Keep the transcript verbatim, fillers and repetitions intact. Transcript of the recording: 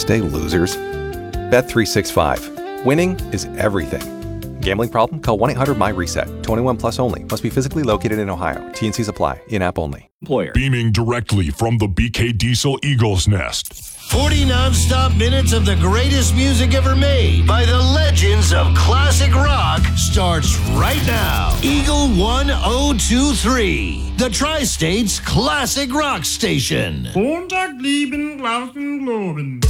Tuesday, losers. Bet three sixty-five. Winning is everything. Gambling problem? Call one eight hundred my reset. twenty-one plus only. Must be physically located in Ohio. T and Cs apply. In-app only. Employer. Beaming directly from the B K Diesel Eagle's Nest. forty nonstop minutes of the greatest music ever made by the legends of classic rock starts right now. Eagle one oh two three, the Tri-State's classic rock station. Montag lieben Glauben globen.